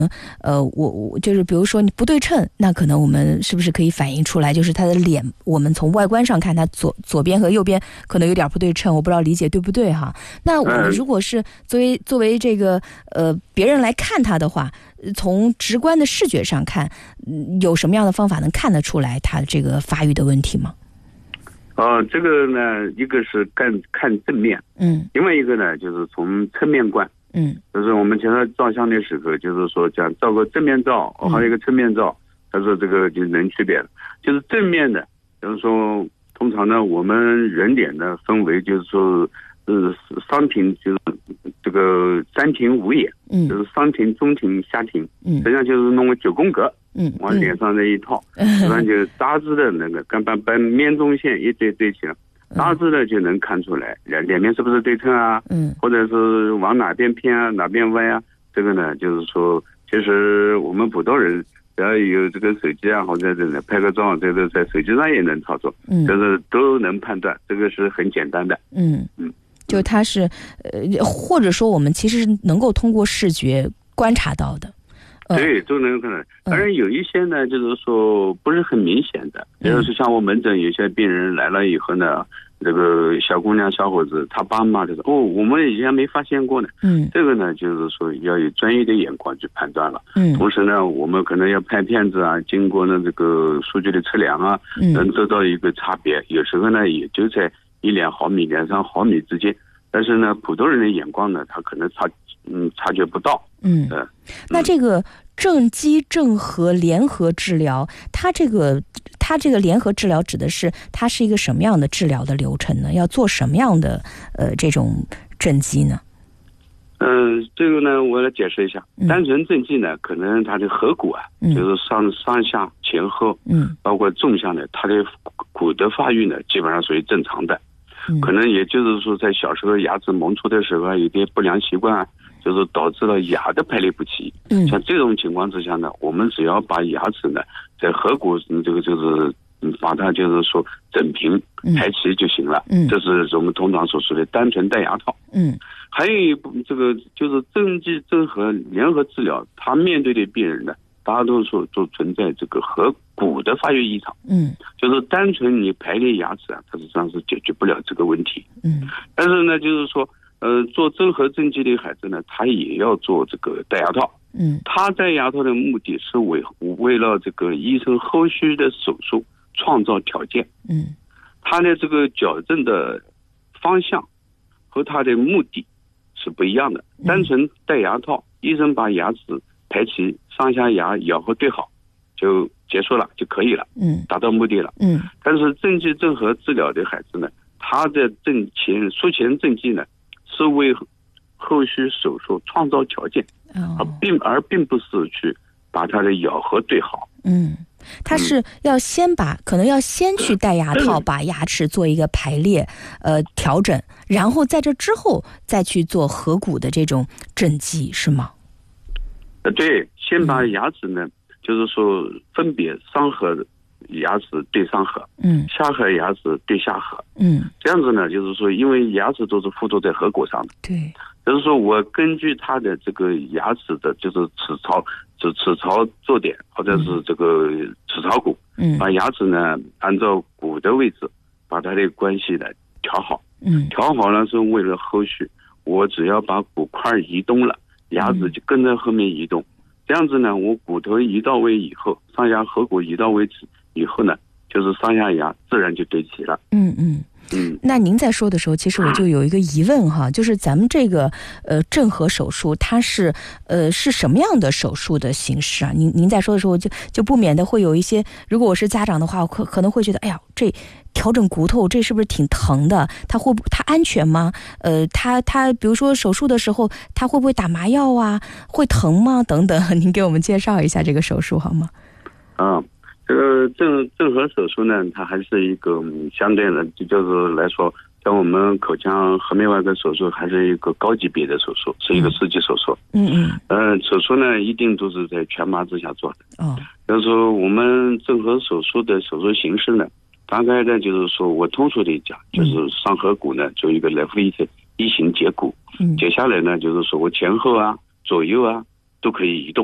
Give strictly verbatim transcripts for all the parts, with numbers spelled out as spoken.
呃，我我就是比如说你不对称，那可能我们是不是可以反映出来，就是他的脸，我们从外观上看，他左左边和右边可能有点不对称，我不知道理解对不对哈？那我们如果是作为作为这个呃别人来看他的话，从直观的视觉上看，有什么样的方法能看得出来他这个发育的问题吗？ 哦，这个呢，一个是看看正面， 嗯， 另外一个呢就是从侧面观。 嗯， 就是我们前头照相的时候，就是说讲照个正面照，还有一个侧面照，他说这个就能区别了。就是正面的，就是说通常呢，我们人脸呢分为就是说，呃，上庭就是这个三庭五眼，嗯，就是上庭、中庭、下庭，嗯，实际上就是弄个九宫格，嗯，往脸上这一套，实际上就大致的那个，跟把把面中线一对对齐了。大致的就能看出来脸脸面是不是对称啊，嗯，或者是往哪边偏啊，哪边歪啊，这个呢就是说其实我们普通人只要有这个手机啊，或者是拍个照，这个在手机上也能操作，嗯，就是都能判断，这个是很简单的。嗯嗯，就它是呃或者说我们其实是能够通过视觉观察到的。 对，都能看到。当然有一些呢，就是说不是很明显的，比如说像我门诊有些病人来了以后呢，这个小姑娘、小伙子，他爸妈就说：“哦，我们以前没发现过呢。”嗯，这个呢，就是说要有专业的眼光去判断了。嗯，同时呢，我们可能要拍片子啊，经过呢这个数据的测量啊，能得到一个差别。有时候呢，也就在一两毫米、两三毫米之间。但是呢，普通人的眼光呢，他可能察嗯察觉不到。嗯，呃、 那这个正畸正颌联合治疗，它这个它这个联合治疗指的是它是一个什么样的治疗的流程呢？要做什么样的呃这种正畸呢？ 嗯、呃，这个呢，我来解释一下。单纯正畸呢，可能它的颌骨啊，嗯、就是上上下前后，嗯，包括纵向的，它的骨的发育呢，基本上属于正常的。可能也就是说，在小时候牙齿萌出的时候，有点不良习惯啊，就是导致了牙的排列不齐。嗯，像这种情况之下呢，我们只要把牙齿呢，在颌骨这个就是把它就是说整平排齐就行了。嗯，这是我们通常所说的单纯戴牙套。嗯，还有一部这个就是正畸正颌联合治疗，它面对的病人呢，大多数都存在这个颌骨的发育异常。嗯，就是单纯你排列牙齿啊，它实际上是解决不了这个问题。嗯，但是呢，就是说，呃，做正颌正畸的孩子呢，他也要做这个戴牙套。嗯，他戴牙套的目的是为为了这个医生后续的手术创造条件。嗯，他的这个矫正的方向和他的目的是不一样的。单纯戴牙套，医生把牙齿排齐，上下牙咬合对好，就结束了就可以了。嗯，达到目的了。嗯，但是正畸正颌治疗的孩子呢，他的正前术前正畸呢，是为后续手术创造条件，哦、而并而并不是去把他的咬合对好。 嗯，他是要先把、嗯、可能要先去戴牙套，嗯、把牙齿做一个排列，呃，调整，然后在这之后再去做颌骨的这种正畸，是吗？ 呃，对，先把牙齿呢，嗯、就是说分别上颌牙齿对上颌，嗯，下颌牙齿对下颌，嗯，这样子呢，就是说，因为牙齿都是附着在颌骨上的， 对， 就是说我根据它的这个牙齿的，就是齿槽、齿齿槽坐点或者是这个齿槽骨，嗯，把牙齿呢按照骨的位置，把它的关系呢调好，嗯，调好了是为了后续，我只要把骨块移动了。牙齿就跟在后面移动，嗯、这样子呢，我骨头移到位以后，上下颌骨移到位置以后呢，就是上下牙自然就对齐了。嗯嗯嗯。 那您在说的时候，其实我就有一个疑问哈，就是咱们这个呃正颌手术，它是呃是什么样的手术的形式啊？您您在说的时候就就不免的会有一些，如果我是家长的话，我可可能会觉得，哎呀，这调整骨头这是不是挺疼的？它会不它安全吗？呃，它它比如说手术的时候，它会不会打麻药啊？会疼吗？等等，您给我们介绍一下这个手术好吗？ 啊。这个正正颌手术呢，它还是一个相对的，就是来说，像我们口腔颌面外科手术，还是一个高级别的手术，是一个四级手术。嗯嗯。呃，手术呢，一定都是在全麻之下做的。哦。就是说，我们正颌手术的手术形式呢，大概呢，就是说我通俗的讲，就是上颌骨呢做一个来回的一行截骨。嗯。接下来呢，就是说我前后啊、左右啊都可以移动。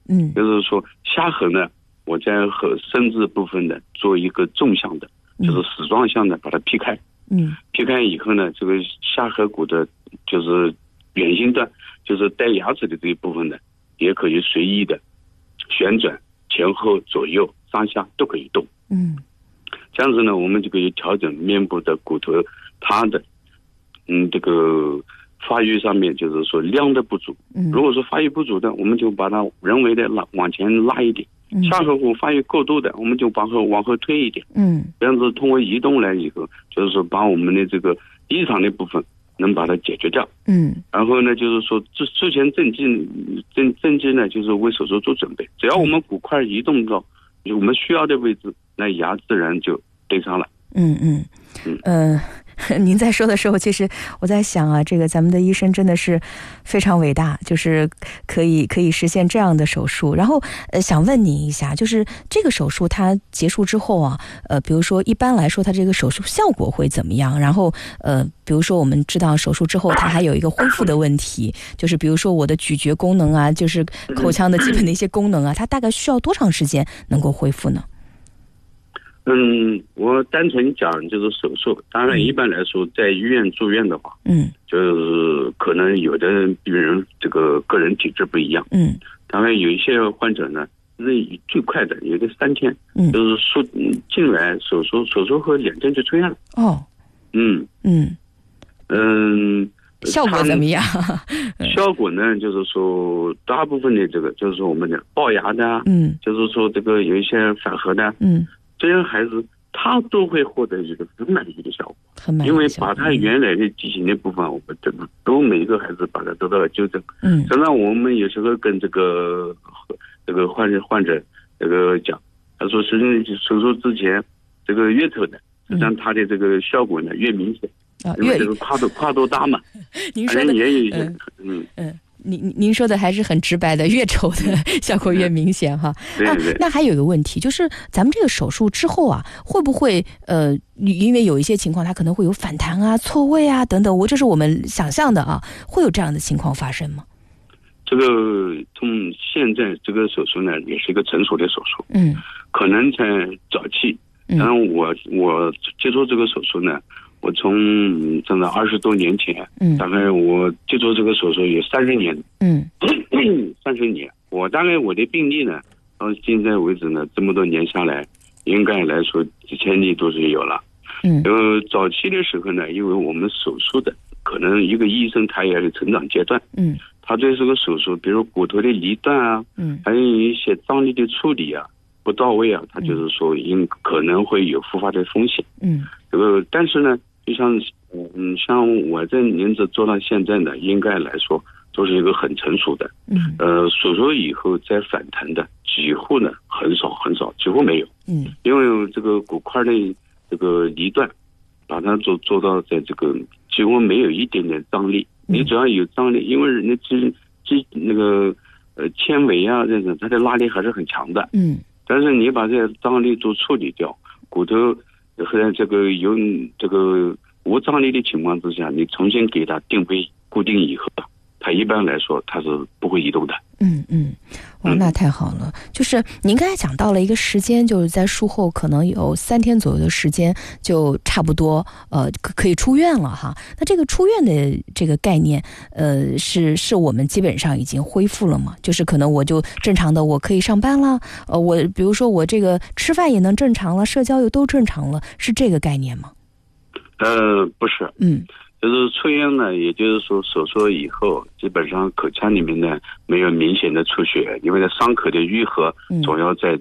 嗯， 就是说下颌呢，我在和生殖部分呢做一个纵向的，就是矢状向的把它劈开。 嗯， 劈开以后呢，这个下颌骨的，就是圆心段，就是带牙齿的这一部分呢，也可以随意的旋转，前后左右上下都可以动。 嗯， 这样子呢，我们就可以调整面部的骨头它的嗯这个发育上面，就是说量的不足。 嗯， 如果说发育不足的，我们就把它人为的拉往前拉一点。 嗯， 下颌骨发育够多的，我们就往后往后推一点。 嗯， 这样子通过移动来以后，就是说把我们的这个异常的部分能把它解决掉。 嗯， 然后呢，就是说之之前正畸正正畸呢，就是为手术做准备。只要我们骨块移动到我们需要的位置，那牙自然就对上了。 嗯嗯嗯呃。您在说的时候，其实我在想啊，这个咱们的医生真的是非常伟大，就是可以可以实现这样的手术。然后呃，想问您一下，就是这个手术它结束之后啊，呃，比如说一般来说它这个手术效果会怎么样？然后呃，比如说我们知道手术之后它还有一个恢复的问题，就是比如说我的咀嚼功能啊，就是口腔的基本的一些功能啊，它大概需要多长时间能够恢复呢？ 嗯，我单纯讲就是手术。当然，一般来说，在医院住院的话， 嗯， 就是可能有的病人这个个人体质不一样， 嗯， 当然有一些患者呢，那最快的有的三天， 嗯， 就是说进来手术，手术后两天就出院了。 哦， 嗯嗯嗯， 效果怎么样？ 效果呢，就是说大部分的这个，就是说我们的龅牙的， 嗯， 就是说这个有一些反颌的， 嗯。 这些孩子他都会获得一个很满意的效果， 很满意的效果， 因为把他原来的畸形的部分，我们都都每一个孩子把它得到了纠正。 嗯， 实际上我们有时候跟这个这个患者患者这个讲，他说实际上手术之前这个越丑的，实际上他的这个效果呢越明显， 啊， 因为这个跨度跨度大嘛。 您说的也有一些， 嗯嗯。您您说的还是很直白的，越丑的效果越明显哈。 对对对。 啊，那还有一个问题，就是咱们这个手术之后啊，会不会呃，因为有一些情况它可能会有反弹啊、错位啊等等，我这是我们想象的啊，会有这样的情况发生吗？ 这个从现在这个手术呢，也是一个成熟的手术， 嗯， 可能在早期，然后我我接触这个手术呢。我从真的二十多年前，嗯，大概我接触这个手术有三十年， 嗯， 三十年。我大概我的病例呢，到现在为止呢，这么多年下来，应该来说几千例都是有了。 嗯， 呃，早期的时候呢，因为我们手术的可能一个医生他也是成长阶段， 嗯， 他对这个手术，比如骨头的离断啊， 嗯， 还有一些张力的处理啊不到位啊，他就是说应可能会有复发的风险。 嗯， 这个但是呢。就像嗯，像我这年纪做到现在呢，应该来说都是一个很成熟的。 嗯， 呃，手术以后再反弹的几乎呢很少很少，几乎没有。 嗯，因为这个骨块的这个离断，把它做做到在这个几乎没有一点点张力。嗯、你只要有张力，因为人的肌肌那个呃纤维啊这种，它的拉力还是很强的。 嗯， 但是你把这张力做处理掉，骨头。和这个有这个无张力的情况之下，你重新给它定位固定以后，它一般来说它是不会移动的。 嗯嗯，哇，那太好了。就是您刚才讲到了一个时间，就是在术后可能有三天左右的时间，就差不多呃可以出院了哈。那这个出院的这个概念，呃，是是我们基本上已经恢复了吗？就是可能我就正常的我可以上班了，呃，我比如说我这个吃饭也能正常了，社交又都正常了，是这个概念吗？ 呃，不是， 嗯。 就是出院呢，也就是说手术以后，基本上口腔里面呢没有明显的出血，因为它伤口的愈合总要在